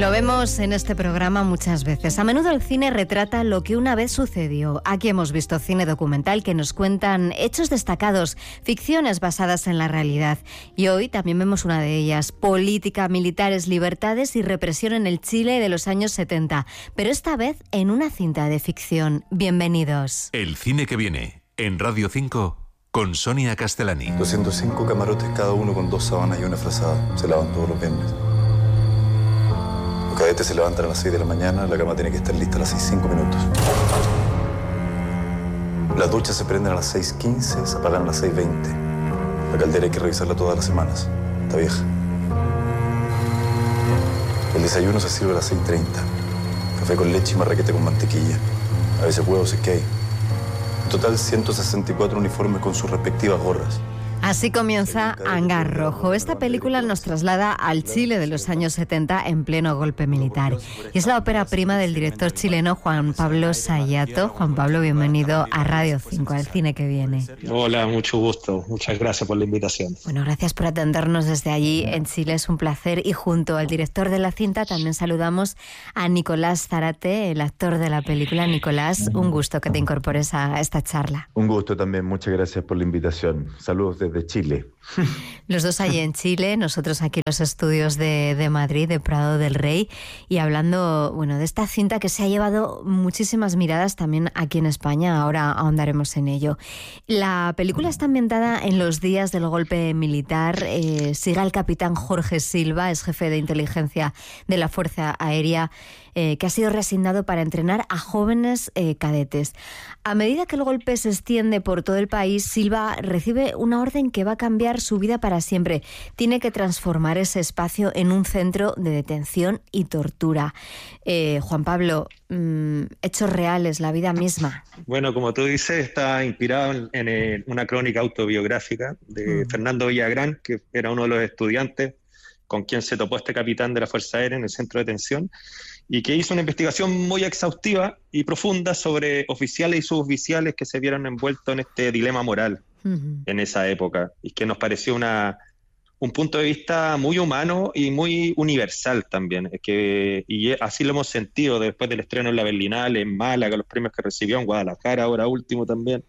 Lo vemos en este programa muchas veces. A menudo el cine retrata lo que una vez sucedió. Aquí hemos visto cine documental que nos cuentan hechos destacados, ficciones basadas en la realidad. Y hoy también vemos una de ellas, política, militares, libertades y represión en el Chile de los años 70. Pero esta vez en una cinta de ficción. Bienvenidos. El cine que viene, en Radio 5, con Sonia Castellani. 205 camarotes, cada uno con 2 sábanas y una frazada. Se lavan todos los viernes. Los cadetes se levantan a las 6 de la mañana, la cama tiene que estar lista a las 6:05 minutos. Las duchas se prenden a las 6:15, se apagan a las 6:20. La caldera hay que revisarla todas las semanas, está vieja. El desayuno se sirve a las 6:30. Café con leche y marraquete con mantequilla. A veces huevos y cake. En total, 164 uniformes con sus respectivas gorras. Así comienza Hangar Rojo. Esta película nos traslada al Chile de los años 70 en pleno golpe militar. Y es la ópera prima del director chileno Juan Pablo Sayato. Juan Pablo, bienvenido a Radio 5, al cine que viene. Hola, mucho gusto. Muchas gracias por la invitación. Bueno, gracias por atendernos desde allí en Chile. Es un placer. Y junto al director de la cinta también saludamos a Nicolás Zárate, el actor de la película. Nicolás, un gusto que te incorpores a esta charla. Un gusto también. Muchas gracias por la invitación. Saludos desde Chile. Los dos allí en Chile, nosotros aquí en los estudios de Madrid, de Prado del Rey, y hablando, bueno, de esta cinta que se ha llevado muchísimas miradas también aquí en España. Ahora ahondaremos en ello. La película está ambientada en los días del golpe militar. Sigue al capitán Jorge Silva, es jefe de inteligencia de la Fuerza Aérea, que ha sido reasignado para entrenar a jóvenes cadetes. A medida que el golpe se extiende por todo el país, Silva recibe una orden que va a cambiar su vida para siempre. Tiene que transformar ese espacio en un centro de detención y tortura. Juan Pablo, hechos reales, la vida misma. Bueno, como tú dices, está inspirado en una crónica autobiográfica de Fernando Villagrán, que era uno de los estudiantes con quien se topó este capitán de la Fuerza Aérea en el centro de detención, y que hizo una investigación muy exhaustiva y profunda sobre oficiales y suboficiales que se vieron envueltos en este dilema moral en esa época, y que nos pareció un punto de vista muy humano y muy universal también, y así lo hemos sentido después del estreno en la Berlinale, en Málaga, los premios que recibió en Guadalajara, ahora último también,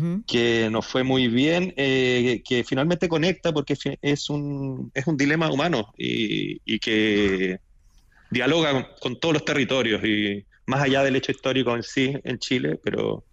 que nos fue muy bien, que finalmente conecta porque es un dilema humano y que dialoga con todos los territorios y más allá del hecho histórico en sí en Chile, pero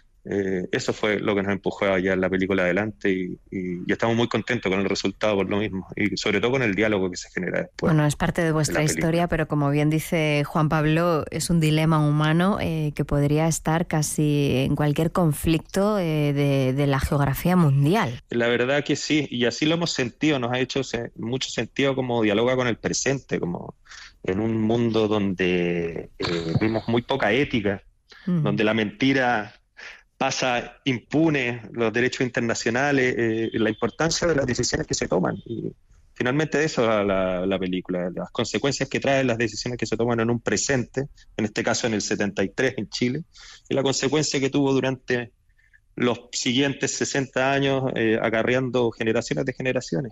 eso fue lo que nos empujó a llevar la película adelante y estamos muy contentos con el resultado por lo mismo y sobre todo con el diálogo que se genera después. Bueno, es parte de vuestra historia, pero como bien dice Juan Pablo, es un dilema humano que podría estar casi en cualquier conflicto de la geografía mundial. La verdad que sí, y así lo hemos sentido, nos ha hecho mucho sentido como dialoga con el presente, como en un mundo donde vimos muy poca ética, donde la mentira pasa impune, los derechos internacionales, la importancia de las decisiones que se toman. Y finalmente de eso la película, las consecuencias que traen las decisiones que se toman en un presente, en este caso en el 73 en Chile, y la consecuencia que tuvo durante los siguientes 60 años, acarreando generaciones de generaciones.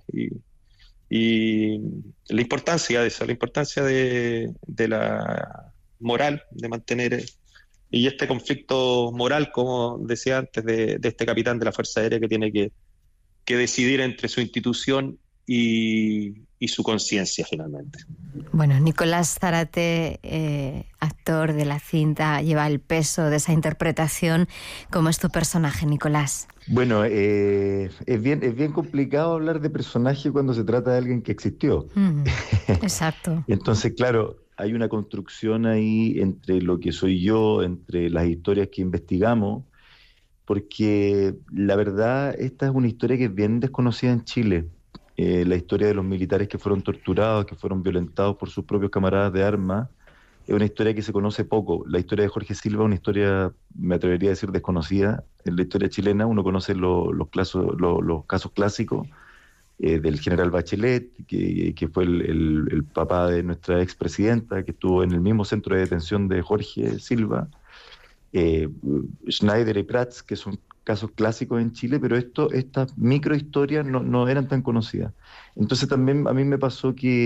Y la importancia de eso, la importancia de la moral, de mantener... Y este conflicto moral, como decía antes, de este capitán de la Fuerza Aérea que tiene que decidir entre su institución y su conciencia finalmente. Bueno, Nicolás Zárate, actor de la cinta, lleva el peso de esa interpretación. ¿Cómo es tu personaje, Nicolás? Bueno, es bien complicado hablar de personaje cuando se trata de alguien que existió. Exacto. Entonces, claro, hay una construcción ahí entre lo que soy yo, entre las historias que investigamos, porque la verdad esta es una historia que es bien desconocida en Chile. La historia de los militares que fueron torturados, que fueron violentados por sus propios camaradas de armas, es una historia que se conoce poco. La historia de Jorge Silva es una historia, me atrevería a decir, desconocida. En la historia chilena uno conoce los casos clásicos del general Bachelet, que fue el papá de nuestra expresidenta, que estuvo en el mismo centro de detención de Jorge Silva, Schneider y Prats, que son casos clásicos en Chile, pero estas microhistorias no eran tan conocidas. Entonces también a mí me pasó que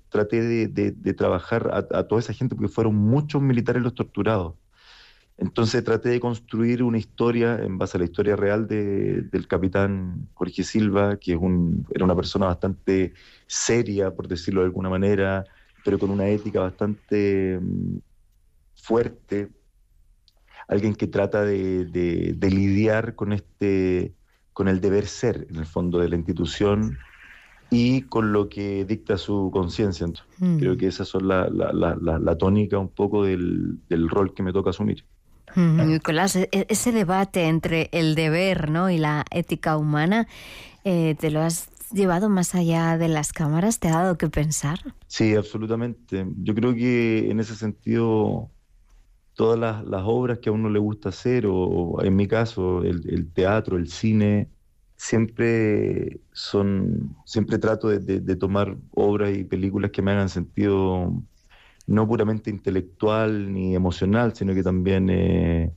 traté de trabajar a toda esa gente, porque fueron muchos militares los torturados. Entonces traté de construir una historia en base a la historia real del capitán Jorge Silva, que era una persona bastante seria, por decirlo de alguna manera, pero con una ética bastante fuerte. Alguien que trata de lidiar con el deber ser, en el fondo, de la institución y con lo que dicta su conciencia. Creo que esas son la tónica un poco del rol que me toca asumir. Nicolás, ese debate entre el deber, ¿no?, y la ética humana, ¿te lo has llevado más allá de las cámaras? ¿Te ha dado que pensar? Sí, absolutamente. Yo creo que en ese sentido todas las obras que a uno le gusta hacer, o en mi caso el teatro, el cine, siempre trato de tomar obras y películas que me hagan sentido, no puramente intelectual ni emocional, sino que también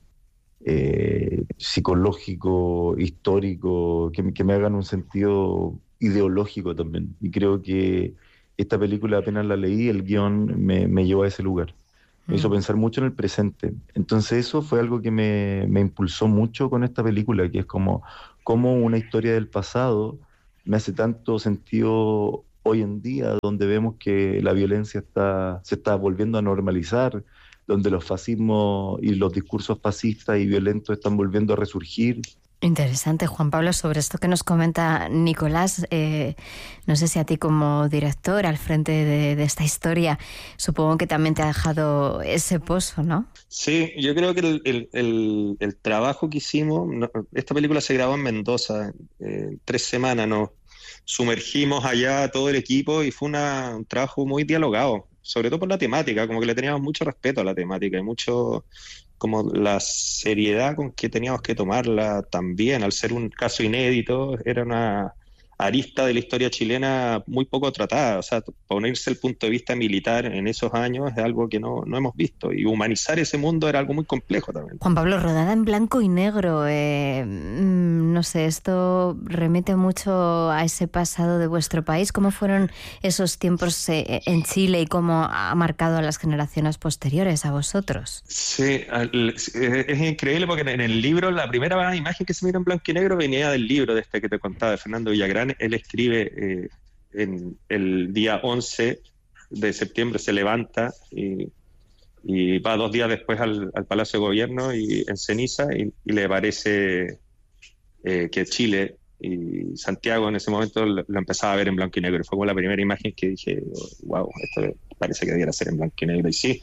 psicológico, histórico, que me hagan un sentido ideológico también. Y creo que esta película, apenas la leí, el guión me llevó a ese lugar. Me hizo pensar mucho en el presente. Entonces eso fue algo que me impulsó mucho con esta película, que es como una historia del pasado me hace tanto sentido hoy en día, donde vemos que la violencia se está volviendo a normalizar, donde los fascismos y los discursos fascistas y violentos están volviendo a resurgir. Interesante, Juan Pablo, sobre esto que nos comenta Nicolás. No sé si a ti, como director al frente de esta historia, supongo que también te ha dejado ese pozo, ¿no? Sí, yo creo que el trabajo que hicimos, esta película se grabó en Mendoza, 3 semanas, nos sumergimos allá todo el equipo y fue un trabajo muy dialogado, sobre todo por la temática, como que le teníamos mucho respeto a la temática y mucho como la seriedad con que teníamos que tomarla también. Al ser un caso inédito, era una arista de la historia chilena muy poco tratada. O sea, ponerse el punto de vista militar en esos años es algo que no hemos visto, y humanizar ese mundo era algo muy complejo también. Juan Pablo, rodada en blanco y negro, no sé, esto remite mucho a ese pasado de vuestro país. ¿Cómo fueron esos tiempos en Chile y cómo ha marcado a las generaciones posteriores a vosotros? Sí, es increíble porque en el libro, la primera imagen que se mira en blanco y negro venía del libro de este que te contaba, de Fernando Villagrán. Él escribe en el día 11 de septiembre, se levanta y va 2 días después al Palacio de Gobierno y en ceniza, y le parece que Chile y Santiago en ese momento lo empezaba a ver en blanco y negro. Fue como la primera imagen que dije, wow, esto parece que debiera ser en blanco y negro. Y sí,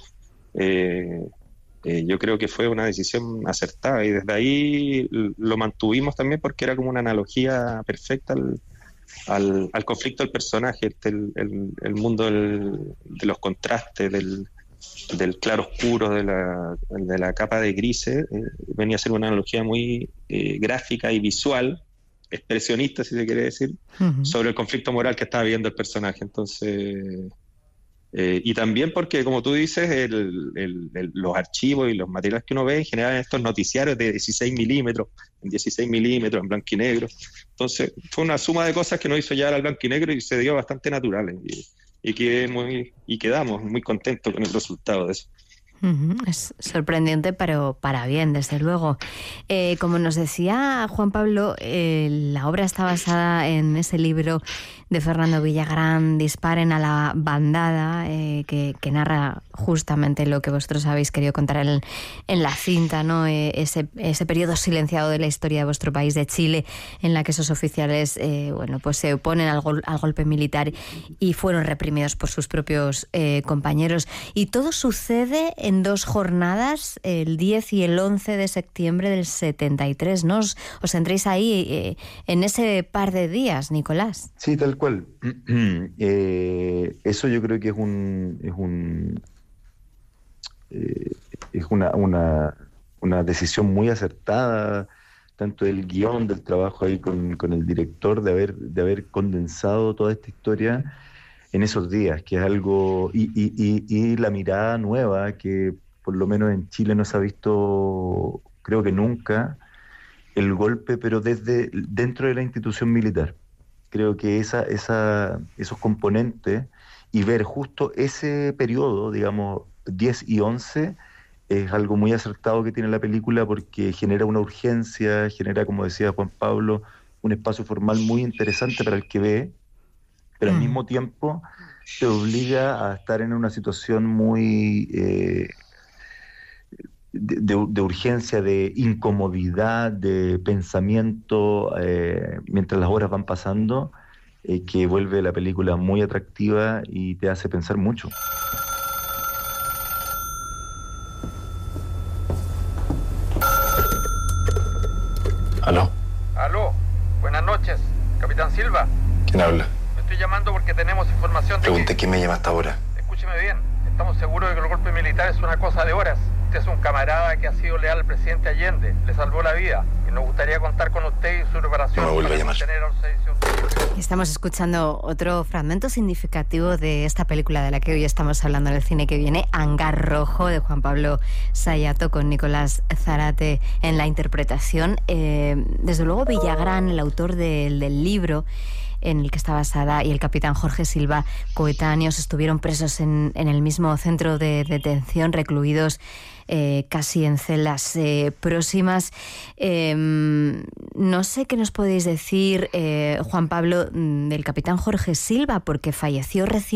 yo creo que fue una decisión acertada, y desde ahí lo mantuvimos también porque era como una analogía perfecta al conflicto del personaje, el mundo de los contrastes, del claro oscuro, de la capa de grises. Venía a ser una analogía muy gráfica y visual, expresionista, si se quiere decir, sobre el conflicto moral que estaba viviendo el personaje. Entonces, y también porque, como tú dices, los archivos y los materiales que uno ve en general en estos noticiarios de 16 milímetros, en blanco y negro. Entonces fue una suma de cosas que nos hizo llegar al blanco y negro y se dio bastante natural, y quedamos muy contentos con el resultado de eso. Es sorprendente, pero para bien, desde luego. Como nos decía Juan Pablo, la obra está basada en ese libro de Fernando Villagrán, Disparen a la bandada, que narra justamente lo que vosotros habéis querido contar en la cinta, ¿no? Ese periodo silenciado de la historia de vuestro país, de Chile, en la que esos oficiales pues se oponen al golpe militar y fueron reprimidos por sus propios compañeros. Y todo sucede en 2 jornadas, el 10 y el 11 de septiembre del 73, ¿no? Os centréis ahí en ese par de días, Nicolás. Sí, tal cual. Eso yo creo que es una decisión muy acertada, tanto del guión, del trabajo ahí con el director, de haber condensado toda esta historia en esos días, que es algo, y la mirada nueva que por lo menos en Chile no se ha visto, creo que nunca, el golpe, pero dentro de la institución militar. Creo que esos componentes, y ver justo ese periodo, digamos, 10 y 11, es algo muy acertado que tiene la película porque genera una urgencia, genera, como decía Juan Pablo, un espacio formal muy interesante para el que ve, pero al mismo tiempo te obliga a estar en una situación muy de urgencia, de incomodidad, de pensamiento, mientras las horas van pasando, que vuelve la película muy atractiva y te hace pensar mucho. ¿Aló? Aló, buenas noches, Capitán Silva. ¿Quién habla? Me estoy llamando porque tenemos información de Pregunté quién me llama hasta ahora. Escúcheme bien, estamos seguros de que el golpe militar es una cosa de horas. Usted es un camarada que ha sido leal al presidente Allende, le salvó la vida y nos gustaría contar con usted y su preparación. No me vuelva a llamar. Estamos escuchando otro fragmento significativo de esta película de la que hoy estamos hablando en el cine que viene, Hangar Rojo, de Juan Pablo Sayato, con Nicolás Zárate en la interpretación. Desde luego Villagrán, el autor del libro en el que está basada, y el capitán Jorge Silva, coetáneos, estuvieron presos en el mismo centro de detención, recluidos casi en celdas próximas. No sé qué nos podéis decir, Juan Pablo, del capitán Jorge Silva, porque falleció recién